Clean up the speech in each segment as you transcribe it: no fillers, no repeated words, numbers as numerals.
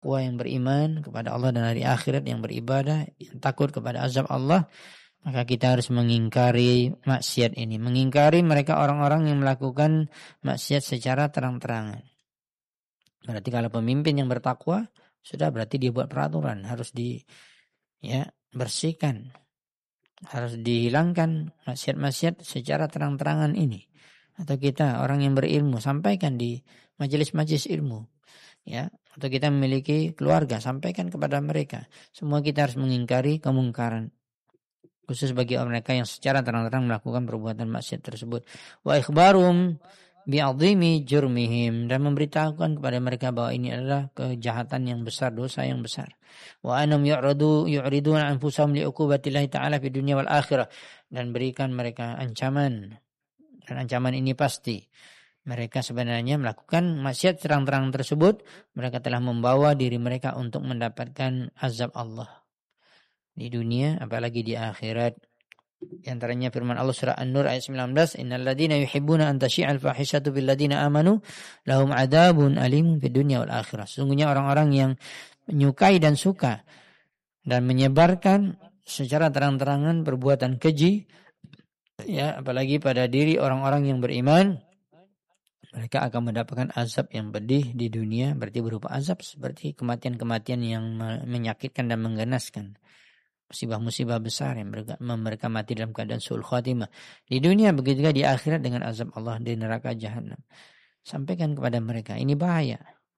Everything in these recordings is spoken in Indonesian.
bertakwa, yang beriman kepada Allah dan hari akhirat, yang beribadah, yang takut kepada azab Allah, maka kita harus mengingkari maksiat ini. Mengingkari mereka orang-orang yang melakukan maksiat secara terang-terangan. Berarti kalau pemimpin yang bertakwa, sudah berarti dia buat peraturan, harus bersihkan, harus dihilangkan maksiat-maksiat secara terang-terangan ini. Atau kita orang yang berilmu, sampaikan di majelis-majelis ilmu, atau kita memiliki keluarga, sampaikan kepada mereka. Semua kita harus mengingkari kemungkaran, khusus bagi mereka yang secara terang-terang melakukan perbuatan maksiat tersebut. Wa ikhbarum bi'azimi jurmihim, dan memberitahukan kepada mereka bahwa ini adalah kejahatan yang besar, dosa yang besar. Wa anhum yu'riduna anfusahum li'uqubatillahi ta'ala fid dunya wal akhirah, dan berikan mereka ancaman, dan ancaman ini pasti. Mereka sebenarnya melakukan maksiat terang-terang tersebut, mereka telah membawa diri mereka untuk mendapatkan azab Allah di dunia apalagi di akhirat. Di antaranya firman Allah surah An-Nur ayat 19, innal ladzina yuhibbuna an tasyi'al fahishatu bil ladzina amanu lahum adzabun alimun fid dunya wal akhirah. Sesungguhnya orang-orang yang menyukai dan suka dan menyebarkan secara terang-terangan perbuatan keji, apalagi pada diri orang-orang yang beriman, mereka akan mendapatkan azab yang pedih di dunia, berarti berupa azab seperti kematian-kematian yang menyakitkan dan mengganaskan. Musibah-musibah besar yang mereka mati dalam keadaan su'ul khatimah. Di dunia, begitu juga di akhirat dengan azab Allah di neraka jahanam. Sampaikan kepada mereka, ini bahaya.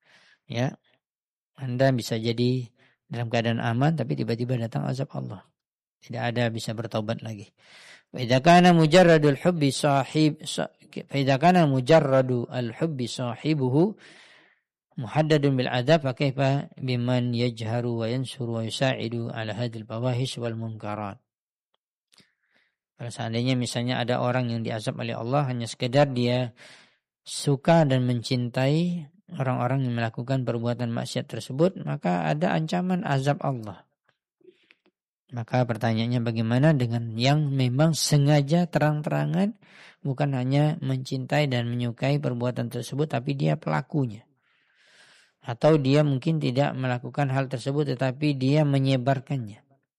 Anda bisa jadi dalam keadaan aman, tapi tiba-tiba datang azab Allah. Tidak ada bisa bertaubat lagi. Fa'idha kana mujarradul hubbi sahibuhu muhaddadun bil adab, fa kaifa biman yajharu wa yansuru wa yusa'idu ala hadil fawahish wal munkarat. Kalau seandainya misalnya ada orang yang diazab oleh Allah hanya sekedar dia suka dan mencintai orang-orang yang melakukan perbuatan maksiat tersebut, maka ada ancaman azab Allah. Maka pertanyaannya, bagaimana dengan yang memang sengaja terang-terangan, bukan hanya mencintai dan menyukai perbuatan tersebut, tapi dia pelakunya. Atau dia mungkin tidak melakukan hal tersebut, tetapi dia menyebarkannya.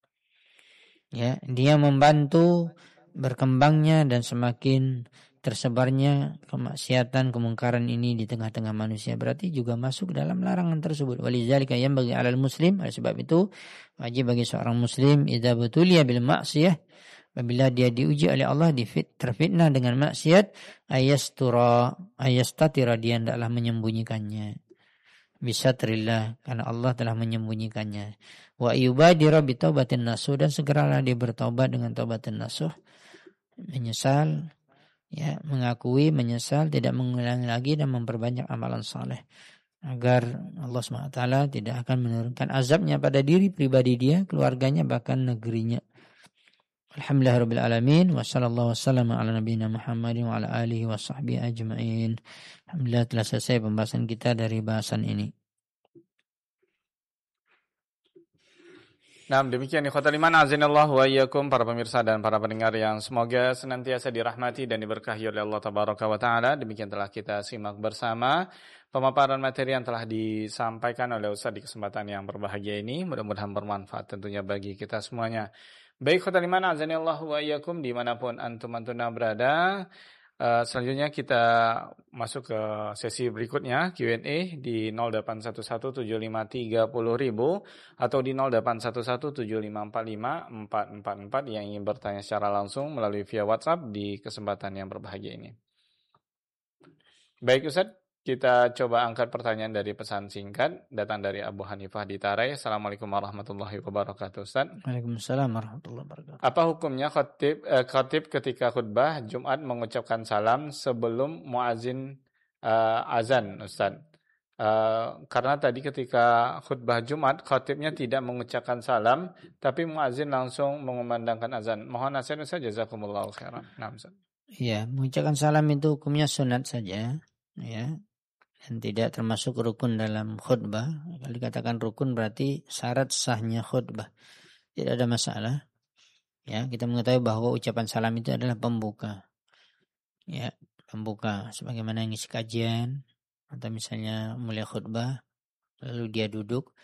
Dia membantu berkembangnya dan semakin tersebarnya kemaksiatan, kemungkaran ini di tengah-tengah manusia. Berarti juga masuk dalam larangan tersebut. Walidzalika yanbaghi 'alal muslim, oleh sebab itu wajib bagi seorang muslim idza butuliya bil ma'siyah, apabila dia diuji oleh Allah, terfitnah dengan maksiat, ayastatira, dia hendaklah menyembunyikannya. Bisatrillah, karena Allah telah menyembunyikannya. Wa yubadira bitaubatin nasuh, dan segeralah dia bertaubat dengan taubatin nasuh, menyesal, mengakui, menyesal, tidak mengulangi lagi, dan memperbanyak amalan saleh, agar Allah SWT tidak akan menurunkan azabnya pada diri pribadi dia, keluarganya, bahkan negerinya. Alhamdulillahirabbil alamin, wa sallallahu wasallam ala nabiyina Muhammadin wa ala alihi wa sahbihi ajmain. Alhamdulillah telah selesai pembahasan kita dari bahasan ini. Nah, demikian ikhwatal iman azinallahu wa iyyakum, para pemirsa dan para pendengar yang semoga senantiasa dirahmati dan diberkahi oleh Allah tabaraka wa taala. Demikian telah kita simak bersama pemaparan materi yang telah disampaikan oleh Ustaz di kesempatan yang berbahagia ini. Mudah-mudahan bermanfaat tentunya bagi kita semuanya. Baik ikhwatal iman azinallahu wa iyyakum, dimanapun antum berada. Selanjutnya kita masuk ke sesi berikutnya, Q&A di 08117530.000 atau di 0811754544 yang ingin bertanya secara langsung melalui via WhatsApp di kesempatan yang berbahagia ini. Baik Ustaz, kita coba angkat pertanyaan dari pesan singkat, datang dari Abu Hanifah di Tarai. Assalamualaikum warahmatullahi wabarakatuh Ustaz. Waalaikumsalam warahmatullahi wabarakatuh. Apa hukumnya khatib ketika khutbah Jumat mengucapkan salam sebelum muazin azan Ustaz? Karena tadi ketika khutbah Jumat khatibnya tidak mengucapkan salam, tapi muazin langsung mengumandangkan azan. Mohon nasihat Ustaz, jazakumullahu khairan. Nah, Ustaz. Mengucapkan salam itu hukumnya sunat saja, dan tidak termasuk rukun dalam khutbah. Kalau dikatakan rukun berarti syarat sahnya khutbah. Tidak ada masalah. Kita mengetahui bahwa ucapan salam itu adalah pembuka. Pembuka sebagaimana ngisi kajian atau misalnya mulai khutbah. lalu dia duduk,